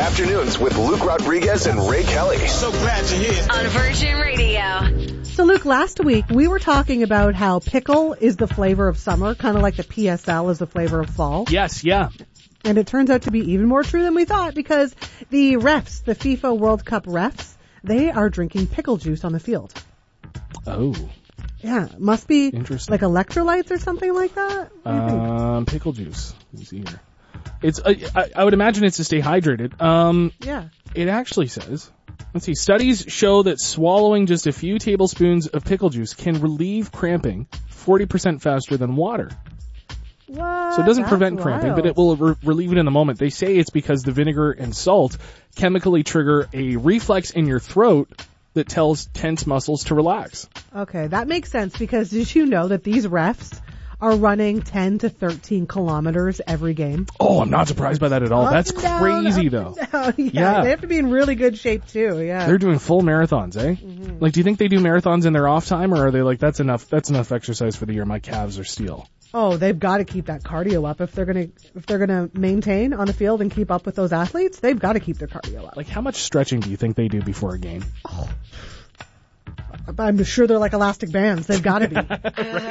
Afternoons with Luke Rodriguez and Ray Kelly. So glad you're here. On Virgin Radio. So Luke, last week we were talking about how pickle is the flavor of summer, kind of like the PSL is the flavor of fall. Yes, yeah. And it turns out to be even more true than we thought, because the refs, the FIFA World Cup refs, they are drinking pickle juice on the field. Oh. Yeah, must be Interesting. like electrolytes or something like that. What do you think? Pickle juice. Let's see here. It's I would imagine it's to stay hydrated. Yeah. It actually says, let's see, studies show that swallowing just a few tablespoons of pickle juice can relieve cramping 40% faster than water. What? So it doesn't That's prevent cramping, but it will relieve it in the moment. They say it's because the vinegar and salt chemically trigger a reflex in your throat that tells tense muscles to relax. Okay, that makes sense, because did you know that these refs are running 10 to 13 kilometers every game? Oh, I'm not surprised by that at all. That's crazy, though. Yeah, they have to be in really good shape, too, yeah. They're doing full marathons, eh? Mm-hmm. Like, do you think they do marathons in their off time, or are they like, that's enough exercise for the year, my calves are steel? Oh, they've got to keep that cardio up if they're gonna maintain on the field and keep up with those athletes. They've got to keep their cardio up. Like, how much stretching do you think they do before a game? Oh, I'm sure they're like elastic bands. They've got to be.